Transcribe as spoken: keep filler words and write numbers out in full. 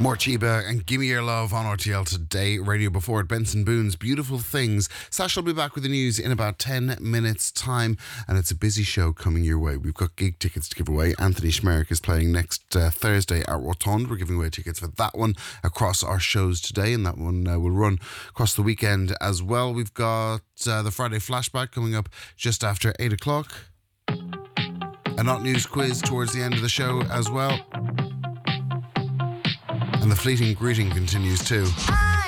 More Chiba and Gimme Your Love on R T L Today Radio before it. Benson Boone's Beautiful Things. Sash will be back with the news in about ten minutes time, and it's a busy show coming your way. We've got gig tickets to give away. Anthony Schmerich is playing next uh, Thursday at Rotund. We're giving away tickets for that one across our shows today, and that one uh, will run across the weekend as well. We've got uh, the Friday Flashback coming up just after eight o'clock. A Not News quiz towards the end of the show as well. And the fleeting greeting continues too.